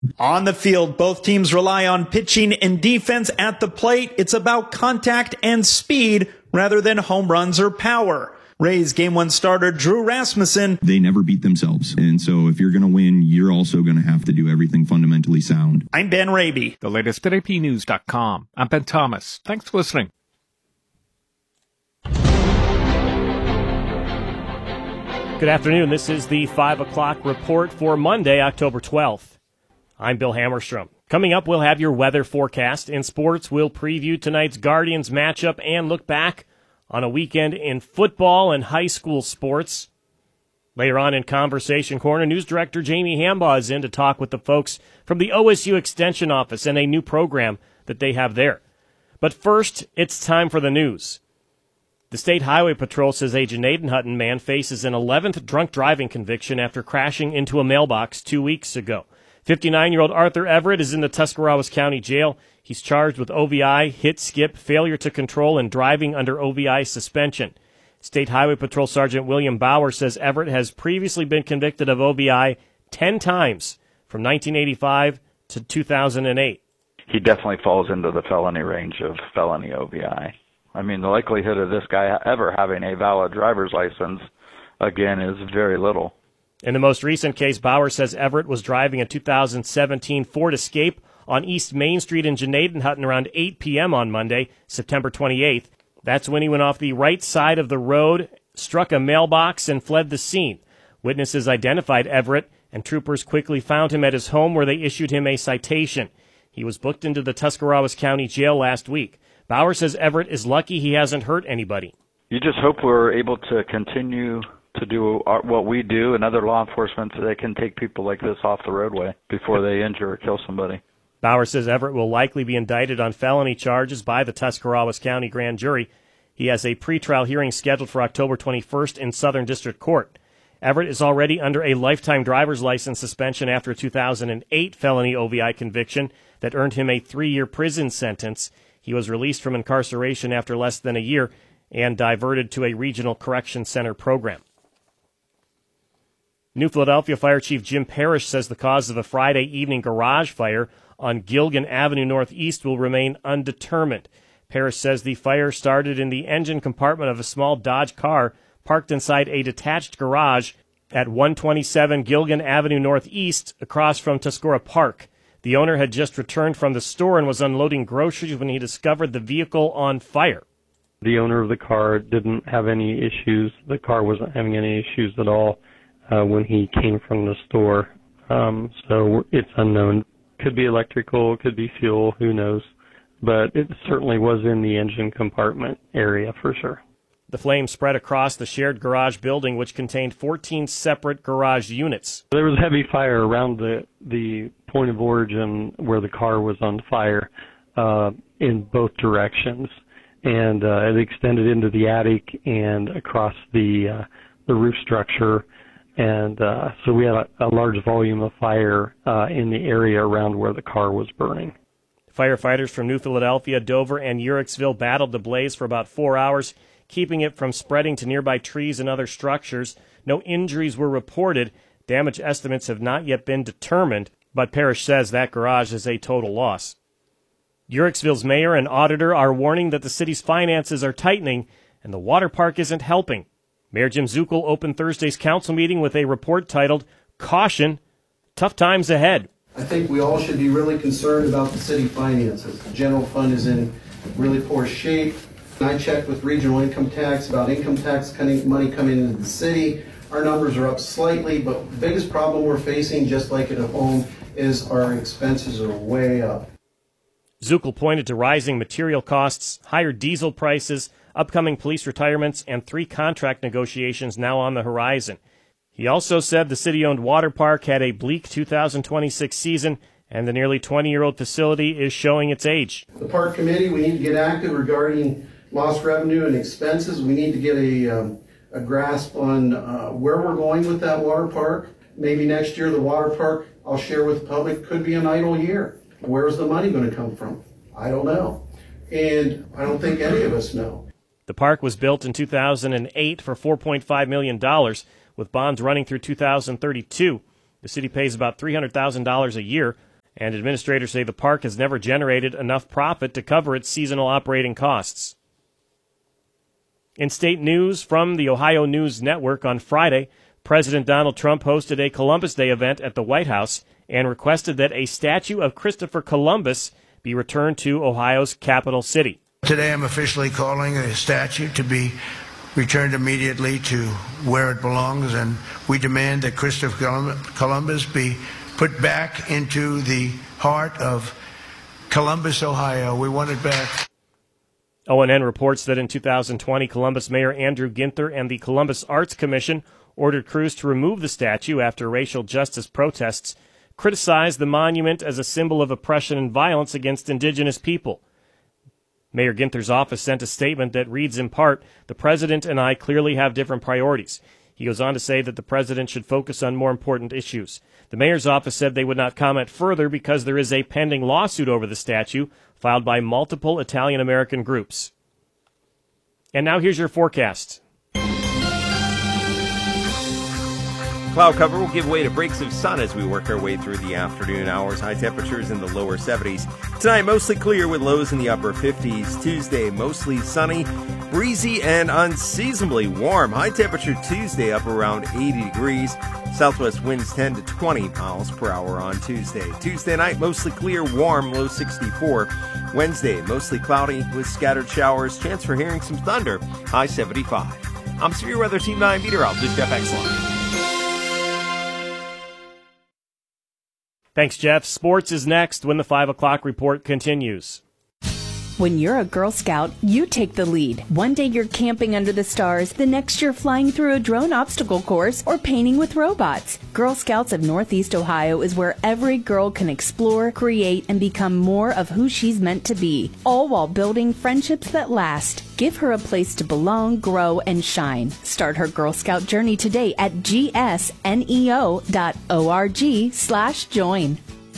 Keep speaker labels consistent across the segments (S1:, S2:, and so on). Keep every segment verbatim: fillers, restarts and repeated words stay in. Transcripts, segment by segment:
S1: On the field, both teams rely on pitching and defense at the plate. It's about contact and speed rather than home runs or power. Rays game one starter Drew Rasmussen.
S2: They never beat themselves. And so if you're going to win, you're also going to have to do everything fundamentally sound.
S1: I'm Ben Raby.
S3: The latest at A P news dot com. I'm Ben Thomas. Thanks for listening.
S4: Good afternoon. This is the five o'clock report for Monday, October twelfth. I'm Bill Hammerstrom. Coming up, we'll have your weather forecast. In sports, we'll preview tonight's Guardians matchup and look back on a weekend in football and high school sports. Later on in Conversation Corner, News Director Jamie Hambaugh is in to talk with the folks from the O S U Extension Office and a new program that they have there. But first, it's time for the news. The State Highway Patrol says a Janaden-Hutton man faces an eleventh drunk driving conviction after crashing into a mailbox two weeks ago. fifty-nine-year-old Arthur Everett is in the Tuscarawas County Jail. He's charged with O V I, hit, skip, failure to control, and driving under O V I suspension. State Highway Patrol Sergeant William Bauer says Everett has previously been convicted of O V I ten times from nineteen eighty-five to two thousand eight.
S5: He definitely falls into the felony range of felony O V I. I mean, the likelihood of this guy ever having a valid driver's license, again, is very little.
S4: In the most recent case, Bauer says Everett was driving a two thousand seventeen Ford Escape on East Main Street in Janaden-Hutton around eight p.m. on Monday, September twenty-eighth. That's when he went off the right side of the road, struck a mailbox, and fled the scene. Witnesses identified Everett, and troopers quickly found him at his home where they issued him a citation. He was booked into the Tuscarawas County Jail last week. Bauer says Everett is lucky he hasn't hurt anybody.
S5: You just hope we're able to continue to do our, what we do and other law enforcement so they can take people like this off the roadway before they injure or kill somebody.
S4: Bauer says Everett will likely be indicted on felony charges by the Tuscarawas County Grand Jury. He has a pretrial hearing scheduled for October twenty-first in Southern District Court. Everett is already under a lifetime driver's license suspension after a two thousand eight felony O V I conviction that earned him a three-year prison sentence. He was released from incarceration after less than a year and diverted to a regional correction center program. New Philadelphia Fire Chief Jim Parrish says the cause of a Friday evening garage fire on Gilgan Avenue Northeast will remain undetermined. Parrish says the fire started in the engine compartment of a small Dodge car parked inside a detached garage at one twenty-seven Gilgan Avenue Northeast across from Tuscarora Park. The owner had just returned from the store and was unloading groceries when he discovered the vehicle on fire.
S6: The owner of the car didn't have any issues. The car wasn't having any issues at all uh, when he came from the store. Um, so it's unknown. Could be electrical, could be fuel, who knows. But it certainly was in the engine compartment area for sure.
S4: The flames spread across the shared garage building, which contained fourteen separate garage units.
S6: There was heavy fire around the, the point of origin where the car was on fire uh, in both directions. And uh, it extended into the attic and across the uh, the roof structure. And uh, so we had a, a large volume of fire uh, in the area around where the car was burning.
S4: Firefighters from New Philadelphia, Dover, and Uhrichsville battled the blaze for about four hours, keeping it from spreading to nearby trees and other structures. No injuries were reported. Damage estimates have not yet been determined, but Parrish says that garage is a total loss. Uhrichsville's mayor and auditor are warning that the city's finances are tightening and the water park isn't helping. Mayor Jim Zuckel opened Thursday's council meeting with a report titled, Caution, Tough Times Ahead.
S7: I think we all should be really concerned about the city finances. The general fund is in really poor shape. I checked with regional income tax about income tax money coming into the city. Our numbers are up slightly, but the biggest problem we're facing, just like at home, is our expenses are way up.
S4: Zuckel pointed to rising material costs, higher diesel prices, upcoming police retirements, and three contract negotiations now on the horizon. He also said the city-owned water park had a bleak two thousand twenty-six season, and the nearly twenty-year-old facility is showing its age.
S7: The park committee, we need to get active regarding lost revenue and expenses. We need to get a, um, a grasp on uh, where we're going with that water park. Maybe next year the water park, I'll share with the public, could be an idle year. Where's the money going to come from? I don't know. And I don't think any of us know.
S4: The park was built in two thousand eight for four point five million dollars, with bonds running through two thousand thirty-two. The city pays about three hundred thousand dollars a year. and administrators say the park has never generated enough profit to cover its seasonal operating costs. In state news from the Ohio News Network on Friday, President Donald Trump hosted a Columbus Day event at the White House and requested that a statue of Christopher Columbus be returned to Ohio's capital city.
S8: Today I'm officially calling a statue to be returned immediately to where it belongs, and we demand that Christopher Columbus be put back into the heart of Columbus, Ohio. We want it back.
S4: O N N reports that in two thousand twenty, Columbus Mayor Andrew Ginther and the Columbus Arts Commission ordered crews to remove the statue after racial justice protests criticized the monument as a symbol of oppression and violence against indigenous people. Mayor Ginther's office sent a statement that reads in part, "The president and I clearly have different priorities." He goes on to say that the president should focus on more important issues. The mayor's office said they would not comment further because there is a pending lawsuit over the statue filed by multiple Italian-American groups. And now here's your forecast.
S9: Cloud cover will give way to breaks of sun as we work our way through the afternoon hours. High temperatures in the lower seventies. Tonight, mostly clear with lows in the upper fifties. Tuesday, mostly sunny, breezy, and unseasonably warm. High temperature Tuesday up around eighty degrees. Southwest winds ten to twenty miles per hour on Tuesday. Tuesday night, mostly clear, warm, low sixty-four. Wednesday, mostly cloudy with scattered showers. Chance for hearing some thunder, high seventy-five. I'm Severe Weather Team nine meteorologist Jeff Exline.
S4: Thanks, Jeff. Sports is next when the five o'clock report continues.
S10: When you're a Girl Scout, you take the lead. One day you're camping under the stars, the next you're flying through a drone obstacle course or painting with robots. Girl Scouts of Northeast Ohio is where every girl can explore, create, and become more of who she's meant to be, all while building friendships that last. Give her a place to belong, grow, and shine. Start her Girl Scout journey today at gsneo dot org slash join.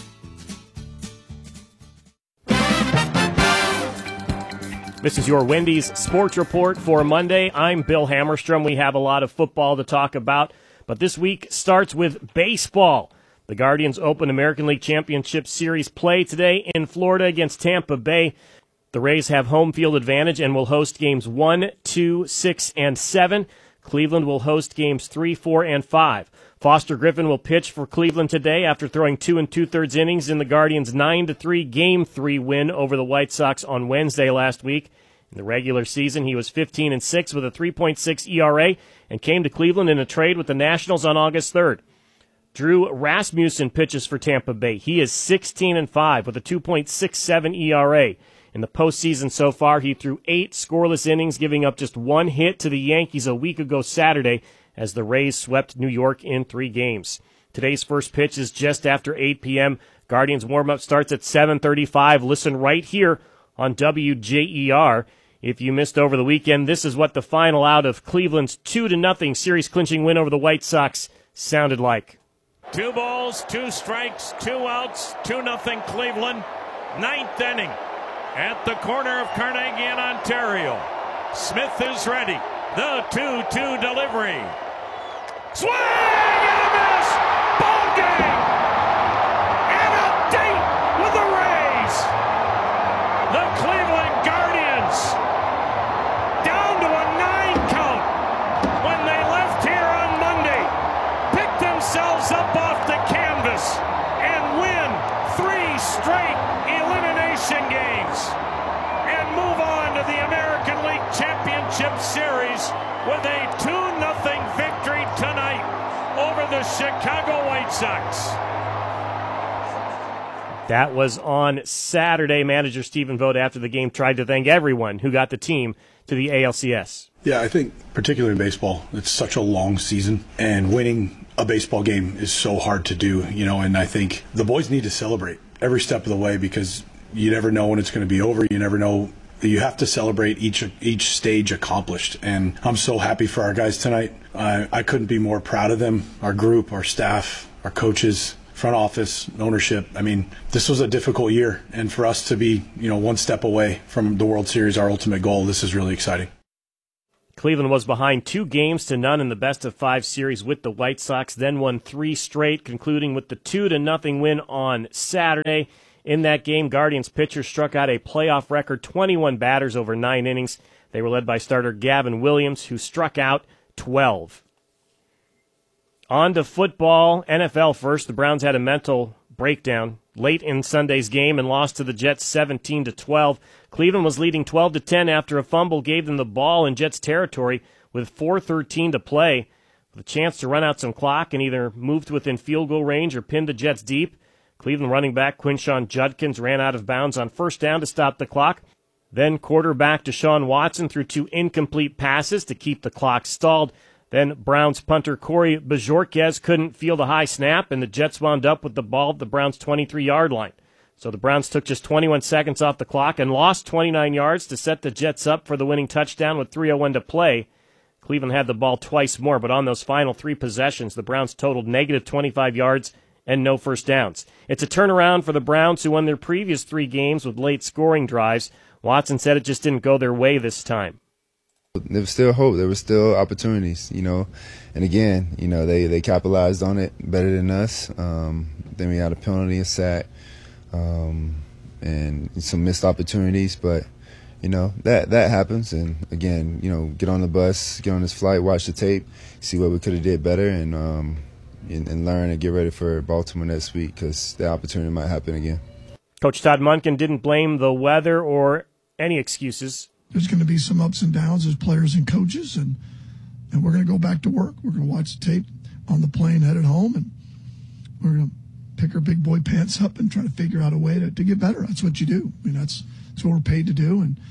S4: This is your Wendy's Sports Report for Monday. I'm Bill Hammerstrom. We have a lot of football to talk about, but this week starts with baseball. The Guardians open American League Championship Series play today in Florida against Tampa Bay. The Rays have home field advantage and will host games one, two, six, and seven. Cleveland will host games three, four, and five. Foster Griffin will pitch for Cleveland today after throwing two and two-thirds innings in the Guardians' nine to three Game three win over the White Sox on Wednesday last week. In the regular season, he was fifteen and six with a three point six E R A and came to Cleveland in a trade with the Nationals on August third. Drew Rasmussen pitches for Tampa Bay. He is sixteen and five with a two point six seven E R A. In the postseason so far, he threw eight scoreless innings, giving up just one hit to the Yankees a week ago Saturday as the Rays swept New York in three games. Today's first pitch is just after eight p.m. Guardians warm-up starts at seven thirty-five. Listen right here on W J E R. If you missed over the weekend, this is what the final out of Cleveland's two to nothing series-clinching win over the White Sox sounded like.
S11: Two balls, two strikes, two outs, two nothing Cleveland. Ninth inning at the corner of Carnegie and Ontario. Smith is ready. The two two delivery. Swing and a miss! Ball game! And a date with the Rays! The Cleveland Guardians down to a nine count when they left here on Monday. Picked themselves up off the canvas and win three straight elimination games and move on to the American League Championship Series with a two nothing victory tonight over the Chicago White Sox.
S4: That was on Saturday. Manager Stephen Vogt after the game tried to thank everyone who got the team to the A L C S.
S12: Yeah, I think particularly in baseball, it's such a long season, and winning a baseball game is so hard to do, you know, and I think the boys need to celebrate every step of the way because you never know when it's going to be over. You never know. You have to celebrate each each stage accomplished, and I'm so happy for our guys tonight. I, I couldn't be more proud of them, our group, our staff, our coaches, front office, ownership. I mean, this was a difficult year, and for us to be, you know, one step away from the World Series, our ultimate goal, this is really exciting.
S4: Cleveland was behind two games to none in the best-of-five series with the White Sox, then won three straight, concluding with the two to nothing win on Saturday. In that game, Guardians pitchers struck out a playoff record twenty-one batters over nine innings. They were led by starter Gavin Williams, who struck out twelve. On to football, N F L first. The Browns had a mental breakdown late in Sunday's game and lost to the Jets seventeen to twelve. Cleveland was leading twelve to ten after a fumble gave them the ball in Jets territory with four thirteen to play. With a chance to run out some clock and either move to within field goal range or pin the Jets deep, Cleveland running back Quinshon Judkins ran out of bounds on first down to stop the clock. Then quarterback Deshaun Watson threw two incomplete passes to keep the clock stalled. Then Browns punter Corey Bajorquez couldn't field a high snap, and the Jets wound up with the ball at the Browns' twenty-three-yard line. So the Browns took just twenty-one seconds off the clock and lost twenty-nine yards to set the Jets up for the winning touchdown with three oh one to play. Cleveland had the ball twice more, but on those final three possessions, the Browns totaled negative twenty-five yards and no first downs. It's a turnaround for the Browns, who won their previous three games with late scoring drives. Watson said it just didn't go their way this time.
S13: There was still hope. There were still opportunities, you know. And again, you know, they, they capitalized on it better than us. Um, then we had a penalty, a sack, um, and some missed opportunities. But, you know, that, that happens. And, again, you know, get on the bus, get on this flight, watch the tape, see what we could have did better, and, um, and, and learn and get ready for Baltimore next week, because the opportunity might happen again.
S4: Coach Todd Monken didn't blame the weather or any excuses.
S14: There's going to be some ups and downs as players and coaches, and and we're going to go back to work. We're going to watch the tape on the plane headed home, and we're going to pick our big boy pants up and try to figure out a way to, to get better. That's what you do. I mean, that's, that's what we're paid to do, and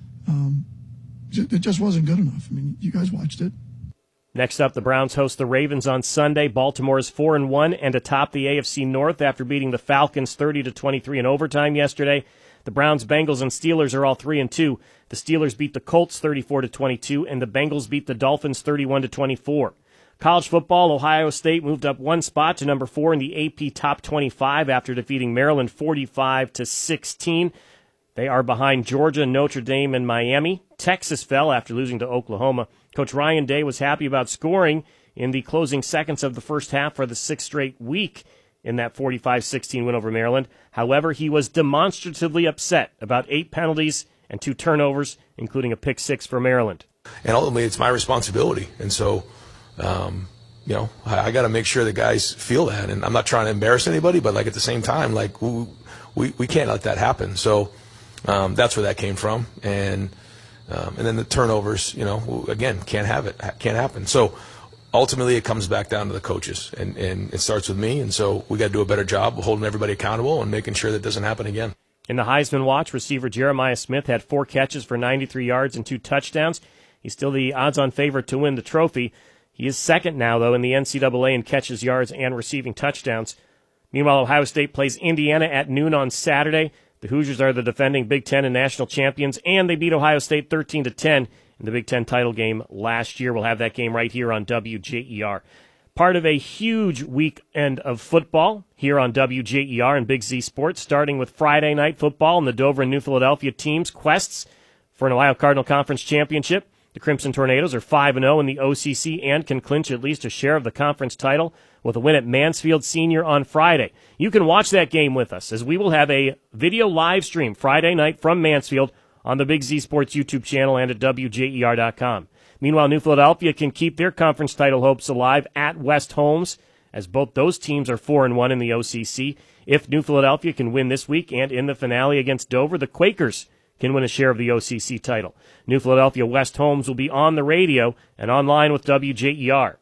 S14: um, it just wasn't good enough. I mean, you guys watched it.
S4: Next up, the Browns host the Ravens on Sunday. Baltimore is four and one and atop the A F C North after beating the Falcons thirty to twenty-three in overtime yesterday. The Browns, Bengals, and Steelers are all three and two. The Steelers beat the Colts thirty-four to twenty-two, and the Bengals beat the Dolphins thirty-one to twenty-four. College football, Ohio State moved up one spot to number four in the A P Top twenty-five after defeating Maryland forty-five to sixteen. They are behind Georgia, Notre Dame, and Miami. Texas fell after losing to Oklahoma. Coach Ryan Day was happy about scoring in the closing seconds of the first half for the sixth straight week in that forty-five sixteen win over Maryland. However, he was demonstratively upset about eight penalties and two turnovers, including a pick six for Maryland.
S15: And ultimately, it's my responsibility. And so, um, you know, I, I got to make sure the guys feel that. And I'm not trying to embarrass anybody, but, like, at the same time, like, we, we, we can't let that happen. So um, that's where that came from. And um, and then the turnovers, you know, again, can't have it, can't happen. So ultimately, it comes back down to the coaches, and, and it starts with me. And so we got to do a better job of holding everybody accountable and making sure that doesn't happen again.
S4: In the Heisman watch, receiver Jeremiah Smith had four catches for ninety-three yards and two touchdowns. He's still the odds-on favorite to win the trophy. He is second now, though, in the N C double A in catches, yards, and receiving touchdowns. Meanwhile, Ohio State plays Indiana at noon on Saturday. The Hoosiers are the defending Big Ten and national champions, and they beat Ohio State thirteen to ten in the Big Ten title game last year. We'll have that game right here on W J E R. Part of a huge weekend of football here on W J E R and Big Z Sports, starting with Friday night football and the Dover and New Philadelphia teams' quests for an Ohio Cardinal Conference championship. The Crimson Tornadoes are five and oh in the O C C and can clinch at least a share of the conference title with a win at Mansfield Senior on Friday. You can watch that game with us, as we will have a video live stream Friday night from Mansfield on the Big Z Sports YouTube channel and at W J E R dot com. Meanwhile, New Philadelphia can keep their conference title hopes alive at West Holmes, as both those teams are four and one in the O C C. If New Philadelphia can win this week and in the finale against Dover, the Quakers can win a share of the O C C title. New Philadelphia West Holmes will be on the radio and online with W J E R.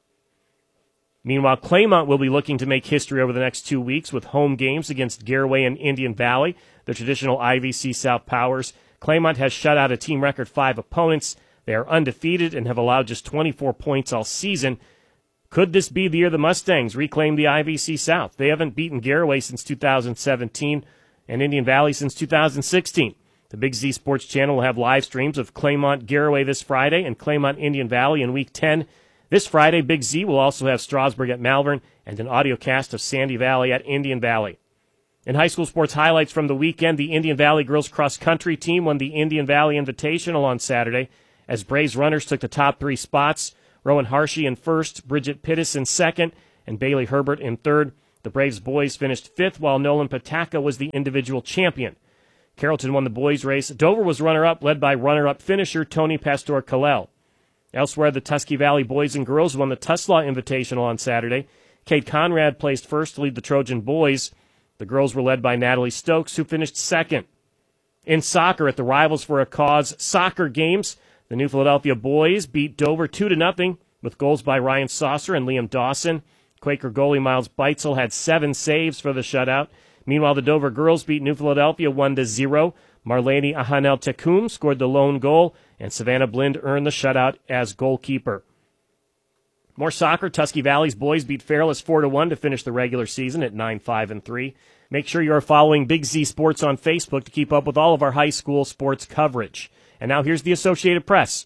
S4: Meanwhile, Claymont will be looking to make history over the next two weeks with home games against Garaway and Indian Valley, the traditional I V C South powers. Claymont has shut out a team record five opponents. They are undefeated and have allowed just twenty-four points all season. Could this be the year the Mustangs reclaim the I V C South? They haven't beaten Garaway since two thousand seventeen and Indian Valley since two thousand sixteen. The Big Z Sports Channel will have live streams of Claymont Garaway this Friday and Claymont Indian Valley in Week ten. This Friday, Big Z will also have Strasburg at Malvern and an audio cast of Sandy Valley at Indian Valley. In high school sports highlights from the weekend, the Indian Valley girls cross-country team won the Indian Valley Invitational on Saturday as Braves runners took the top three spots. Rowan Hershey in first, Bridget Pittis in second, and Bailey Herbert in third. The Braves boys finished fifth, while Nolan Pataka was the individual champion. Carrollton won the boys' race. Dover was runner-up, led by runner-up finisher Tony Pastor-Kalel. Elsewhere, the Tusky Valley boys and girls won the Tuslaw Invitational on Saturday. Kate Conrad placed first to lead the Trojan boys. The girls were led by Natalie Stokes, who finished second. In soccer, at the Rivals for a Cause soccer games, the New Philadelphia boys beat Dover two to nothing with goals by Ryan Saucer and Liam Dawson. Quaker goalie Miles Beitzel had seven saves for the shutout. Meanwhile, the Dover girls beat New Philadelphia one to zero. Marlene Ahanel Tekum scored the lone goal, and Savannah Blind earned the shutout as goalkeeper. More soccer. Tusky Valley's boys beat Fairless four to one to finish the regular season at nine five and three. Make sure you are following Big Z Sports on Facebook to keep up with all of our high school sports coverage. And now here's the Associated Press.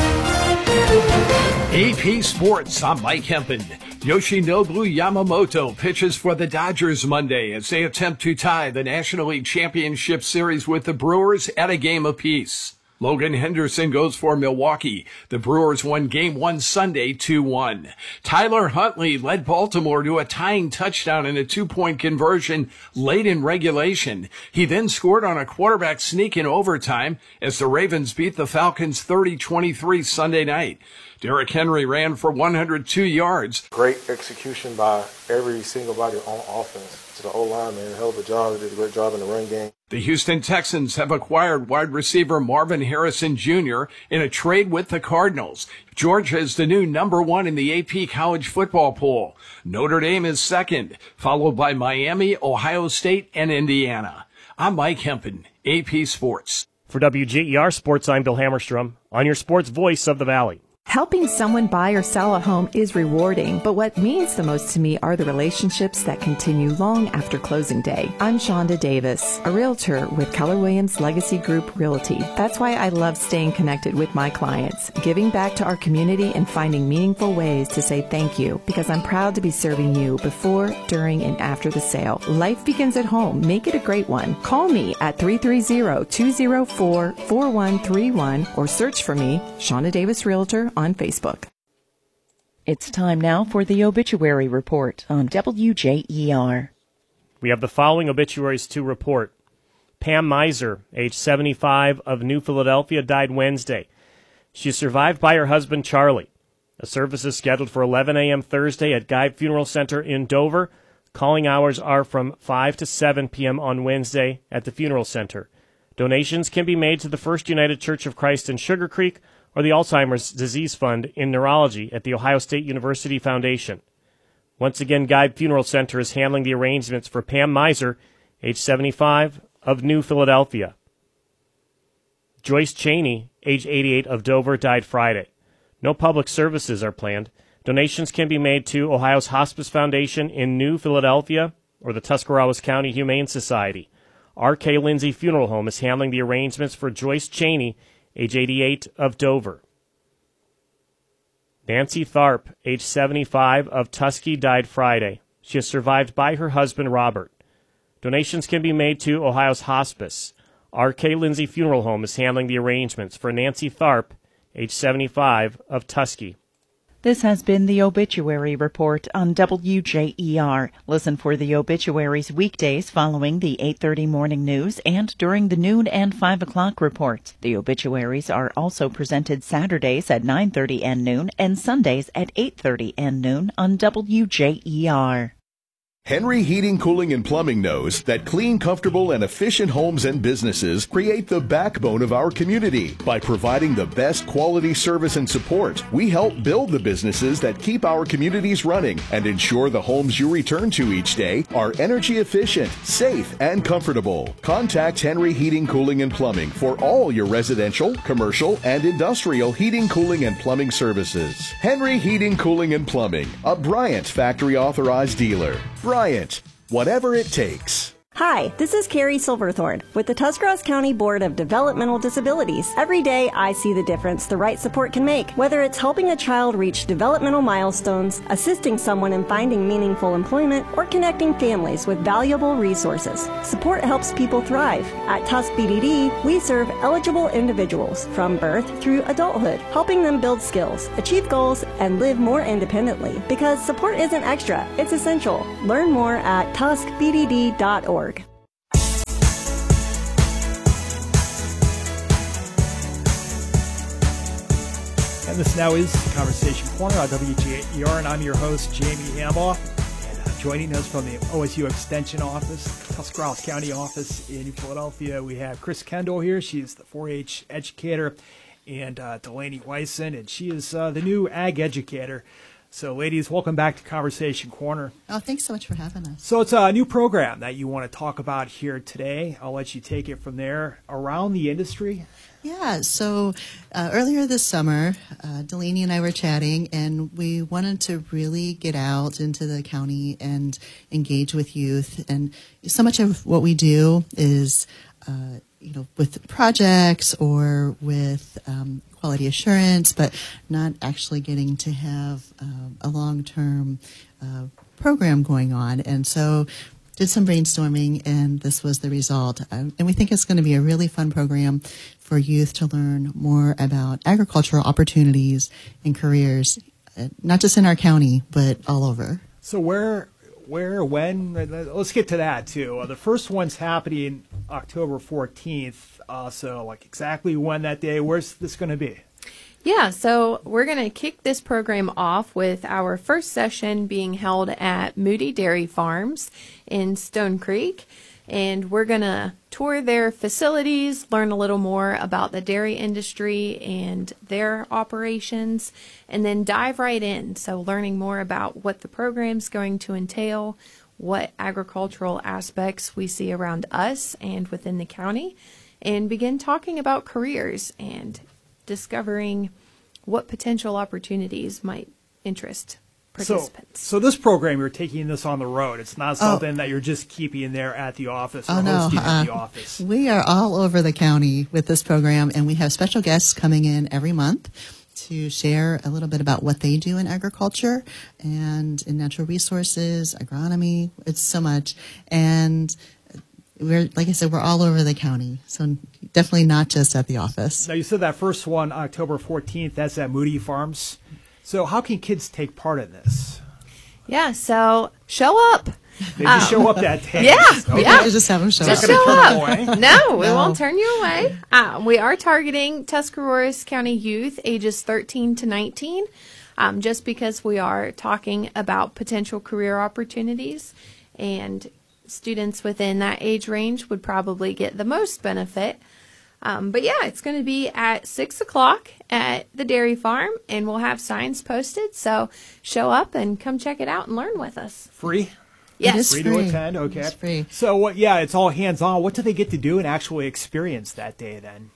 S16: A P Sports, I'm Mike Hempen. Yoshinobu Yamamoto pitches for the Dodgers Monday as they attempt to tie the National League Championship Series with the Brewers at a game apiece. Logan Henderson goes for Milwaukee. The Brewers won Game one Sunday two one. Tyler Huntley led Baltimore to a tying touchdown in a two-point conversion late in regulation. He then scored on a quarterback sneak in overtime as the Ravens beat the Falcons thirty twenty-three Sunday night. Derrick Henry ran for one hundred two yards.
S17: Great execution by every single body on offense. To the O-line, man, hell of a job. They did a great job in the run game.
S16: The Houston Texans have acquired wide receiver Marvin Harrison Junior in a trade with the Cardinals. Georgia is the new number one in the A P college football poll. Notre Dame is second, followed by Miami, Ohio State, and Indiana. I'm Mike Hempen, A P Sports.
S4: For W J E R Sports, I'm Bill Hammerstrom, on your sports voice of the Valley.
S18: Helping someone buy or sell a home is rewarding, but what means the most to me are the relationships that continue long after closing day. I'm Shonda Davis, a realtor with Keller Williams Legacy Group Realty. That's why I love staying connected with my clients, giving back to our community and finding meaningful ways to say thank you, because I'm proud to be serving you before, during, and after the sale. Life begins at home. Make it a great one. Call me at three three zero, two zero four, four one three one or search for me, Shonda Davis Realtor, on Facebook.
S19: It's time now for the obituary report on W J E R.
S4: We have the following obituaries to report. Pam Miser, age seventy-five, of New Philadelphia, died Wednesday. She is survived by her husband, Charlie. A service is scheduled for eleven a.m. Thursday at Geib Funeral Center in Dover. Calling hours are from five to seven p.m. on Wednesday at the funeral center. Donations can be made to the First United Church of Christ in Sugar Creek or the Alzheimer's Disease Fund in Neurology at the Ohio State University Foundation. Once again, Geib Funeral Center is handling the arrangements for Pam Miser, age seventy-five, of New Philadelphia. Joyce Cheney, age eighty-eight, of Dover, died Friday. No public services are planned. Donations can be made to Ohio's Hospice Foundation in New Philadelphia or the Tuscarawas County Humane Society. R K Lindsay Funeral Home is handling the arrangements for Joyce Cheney, age eighty-eight, of Dover. Nancy Tharp, age seventy-five, of Tusky, died Friday. She is survived by her husband, Robert. Donations can be made to Ohio's Hospice. R K Lindsay Funeral Home is handling the arrangements for Nancy Tharp, age seventy-five, of Tusky.
S19: This has been the Obituary Report on W J E R. Listen for the obituaries weekdays following the eight thirty morning news and during the noon and five o'clock reports. The obituaries are also presented Saturdays at nine thirty and noon and Sundays at eight thirty and noon on W J E R.
S20: Henry Heating, Cooling, and Plumbing knows that clean, comfortable, and efficient homes and businesses create the backbone of our community. By providing the best quality service and support, we help build the businesses that keep our communities running and ensure the homes you return to each day are energy efficient, safe, and comfortable. Contact Henry Heating, Cooling, and Plumbing for all your residential, commercial, and industrial heating, cooling, and plumbing services. Henry Heating, Cooling, and Plumbing, a Bryant factory authorized dealer. Bryant, whatever it takes.
S21: Hi, this is Carrie Silverthorne with the Tuscarawas County Board of Developmental Disabilities. Every day I see the difference the right support can make, whether it's helping a child reach developmental milestones, assisting someone in finding meaningful employment, or connecting families with valuable resources. Support helps people thrive. At Tusk B D D, we serve eligible individuals from birth through adulthood, helping them build skills, achieve goals, and live more independently. Because support isn't extra, it's essential. Learn more at tusk b d d dot org.
S1: And this now is Conversation Corner on W J E R, and I'm your host, Jamie Hambaugh. And uh, joining us from the O S U Extension Office, Tuscarawas County office in Philadelphia, we have Chris Kendall here. She is the four H educator, and uh, Delaney Wyson, and she is uh, the new ag educator. So, ladies, welcome back to Conversation Corner.
S22: Oh, thanks so much for having us.
S1: So it's a new program that you want to talk about here today. I'll let you take it from there. Around the industry?
S22: Yeah, so uh, earlier this summer, uh, Delaney and I were chatting, and we wanted to really get out into the county and engage with youth. And so much of what we do is, uh, you know, with projects or with um, quality assurance, but not actually getting to have uh, a long-term uh, program going on. And so did some brainstorming, and this was the result. Uh, and we think it's going to be a really fun program for youth to learn more about agricultural opportunities and careers, uh, not just in our county, but all over.
S1: So where, where, when? Let's get to that, too. Uh, the first one's happening October fourteenth. Uh, so, like, exactly when that day, where's this going to be?
S23: Yeah, so we're going to kick this program off with our first session being held at Moody Dairy Farms in Stone Creek. And we're going to tour their facilities, learn a little more about the dairy industry and their operations, and then dive right in. So learning more about what the program's going to entail, what agricultural aspects we see around us and within the county, and begin talking about careers and discovering what potential opportunities might interest participants.
S1: So, so this program, you're taking this on the road. It's not something
S22: oh.
S1: that you're just keeping there at the office or
S22: oh, no.
S1: hosting
S22: uh,
S1: at the office.
S22: We are all over the county with this program, and we have special guests coming in every month to share a little bit about what they do in agriculture and in natural resources, agronomy. It's so much. And we're, like I said, we're all over the county, so definitely not just at the office.
S1: Now, you said that first one, October fourteenth, that's at Moody Farms. So how can kids take part in this?
S23: Yeah, so show up.
S1: They just um, show up that day.
S23: Yeah,
S1: okay.
S23: yeah.
S22: Just have them show
S23: just
S22: up.
S23: Show up. No, we
S22: no.
S23: won't turn you away. Uh, we are targeting Tuscarawas County youth ages thirteen to nineteen, um, just because we are talking about potential career opportunities, and students within that age range would probably get the most benefit. Um, but yeah, it's going to be at six o'clock at the dairy farm, and we'll have signs posted. So show up and come check it out and learn with us.
S1: Free?
S23: Yes.
S22: It is
S1: free.
S22: free
S1: to attend? Okay.
S22: It's free.
S1: So, what? yeah, it's all hands-on. What do they get to do and actually experience that day then?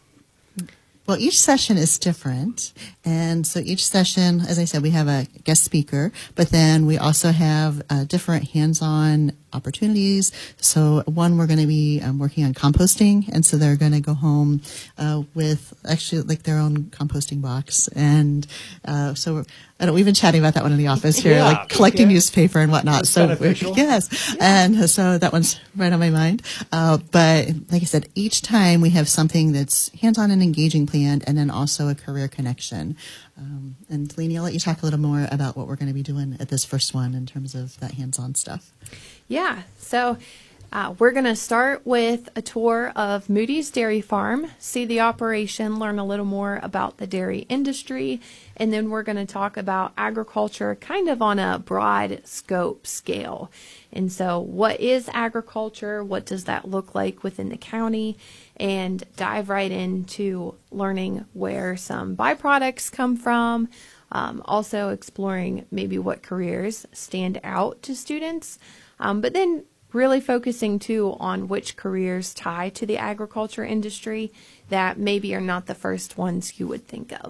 S22: Well, each session is different. And so each session, as I said, we have a guest speaker, but then we also have uh, different hands-on opportunities. So one, we're going to be um, working on composting. And so they're going to go home uh, with actually like their own composting box. And uh, so we're, I don't, we've been chatting about that one in the office here,
S1: yeah,
S22: like collecting
S1: okay.
S22: newspaper and whatnot.
S1: That's
S22: so
S1: beneficial.
S22: yes. And so that one's right on my mind. Uh, but like I said, each time we have something that's hands-on and engaging planned, and then also a career connection. Um, and Delaney, I'll let you talk a little more about what we're going to be doing at this first one in terms of that hands-on stuff.
S23: Yeah, so uh, we're going to start with a tour of Moody's Dairy Farm, see the operation, learn a little more about the dairy industry, and then we're going to talk about agriculture kind of on a broad scope scale. And so what is agriculture? What does that look like within the county? And dive right into learning where some byproducts come from, um, also exploring maybe what careers stand out to students, um, but then really focusing too on which careers tie to the agriculture industry that maybe are not the first ones you would think of.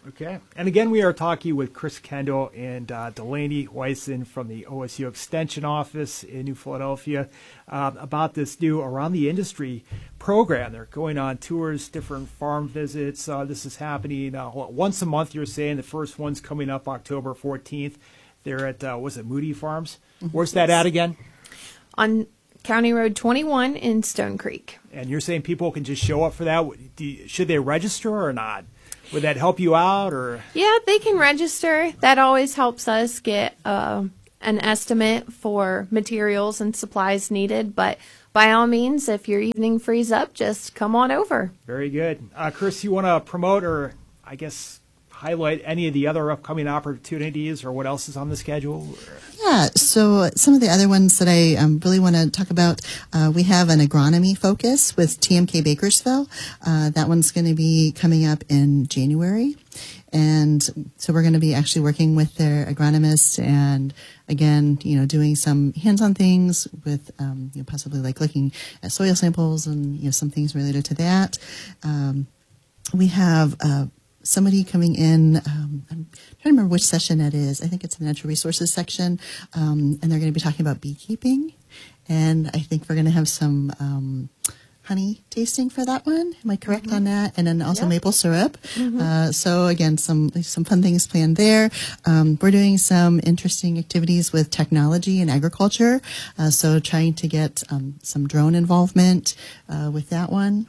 S1: Okay. And again, we are talking with Chris Kendall and uh, Delaney Weisen from the O S U Extension Office in New Philadelphia uh, about this new Around the Industry program. They're going on tours, different farm visits. Uh, this is happening uh, once a month, you're saying. The first one's coming up October fourteenth. They're at, uh, was it Moody Farms? Mm-hmm. Where's that at again?
S23: On County Road twenty-one in Stone Creek.
S1: And you're saying people can just show up for that? Do you, should they register or not? Would that help you out, or?
S23: Yeah, they can register. That always helps us get uh, an estimate for materials and supplies needed. But by all means, if your evening frees up, just come on over.
S1: Very good. Uh, Chris, you want to promote or, I guess, highlight any of the other upcoming opportunities or what else is on the schedule?
S22: Yeah, so some of the other ones that I um, really want to talk about, uh, we have an agronomy focus with T M K Bakersville. Uh, that one's going to be coming up in January. And so we're going to be actually working with their agronomists and, again, you know, doing some hands-on things with, um, you know, possibly like looking at soil samples and, you know, some things related to that. Um, we have uh, somebody coming in, um, I'm trying to remember which session that is. I think it's the natural resources section, um, and they're going to be talking about beekeeping. And I think we're going to have some um, honey tasting for that one. Am I correct mm-hmm. on that? And then also yep. maple syrup. Mm-hmm. Uh, so again, some some fun things planned there. Um, we're doing some interesting activities with technology and agriculture. Uh, so trying to get um, some drone involvement uh, with that one.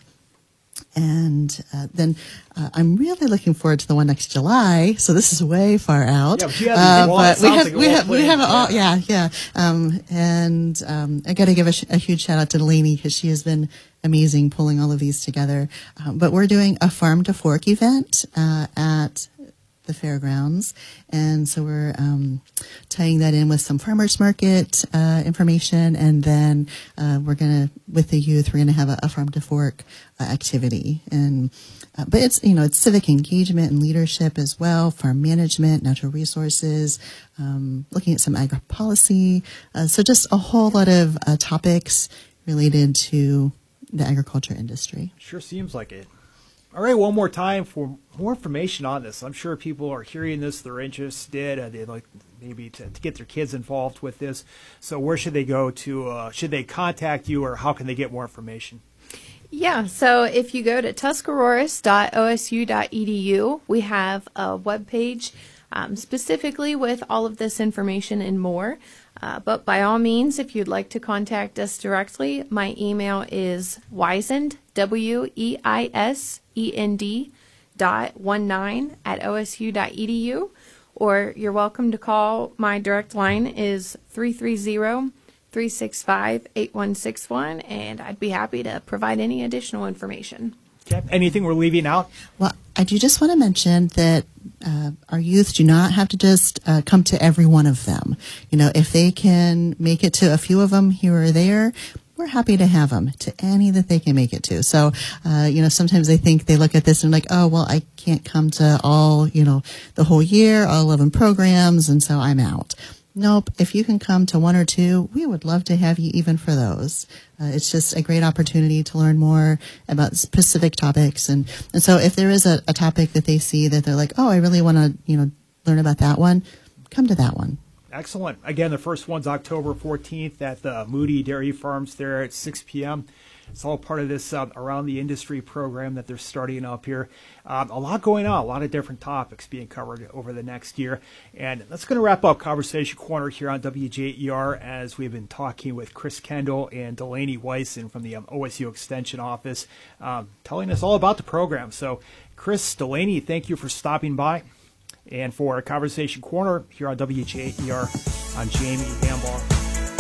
S22: And uh, then uh, I'm really looking forward to the one next July. So this is way far out.
S1: Yeah, but, you have uh, but
S22: we have like we have we have it all. Yeah, yeah. Um, and um, I got to give a, sh- a huge shout out to Delaney because she has been amazing pulling all of these together. Um, but we're doing a farm to fork event uh, at the fairgrounds, and so we're um, tying that in with some farmers market uh, information, and then uh, we're gonna, with the youth, we're gonna have a, a farm to fork uh, activity. And uh, but it's you know it's civic engagement and leadership as well, farm management, natural resources, um, looking at some agri policy. Uh, so just a whole lot of uh, topics related to the agriculture industry.
S1: Sure seems like it. All right, one more time for more information on this. I'm sure people are hearing this, they're interested, uh, they'd like maybe to, to get their kids involved with this. So where should they go to, uh, should they contact you, or how can they get more information?
S23: Yeah, so if you go to tuscarawas dot O S U dot E D U, we have a webpage um, specifically with all of this information and more. Uh, but by all means, if you'd like to contact us directly, my email is Weisend, W E I S E N D dot one nine at O S U dot E D U, or you're welcome to call. My direct line is three three zero, three six five, eight one six one, and I'd be happy to provide any additional information.
S1: Okay. Anything we're leaving out?
S22: Well, I do just want to mention that uh, our youth do not have to just uh, come to every one of them. You know, if they can make it to a few of them here or there, we're happy to have them to any that they can make it to. So, uh, you know, sometimes they think they look at this and like, oh, well, I can't come to all, you know, the whole year, all eleven programs, and so I'm out. Nope. If you can come to one or two, we would love to have you even for those. Uh, it's just a great opportunity to learn more about specific topics. And, and so if there is a, a topic that they see that they're like, oh, I really want to, you know, learn about that one, come to that one.
S1: Excellent. Again, the first one's October fourteenth at the Moody Dairy Farms there at six p.m. It's all part of this uh, Around the Industry program that they're starting up here. Um, a lot going on, a lot of different topics being covered over the next year. And that's going to wrap up Conversation Corner here on W J E R, as we've been talking with Chris Kendall and Delaney Weisen from the um, O S U Extension Office, um, telling us all about the program. So, Chris, Delaney, thank you for stopping by. And for Conversation Corner here on W J E R, I'm Jamie Hambaugh.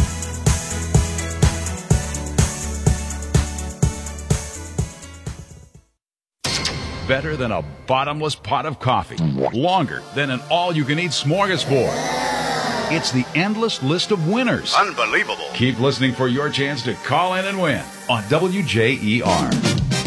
S2: Better than a bottomless pot of coffee. Longer than an all-you-can-eat smorgasbord. It's the endless list of winners.
S3: Unbelievable.
S2: Keep listening for your chance to call in and win on W J E R.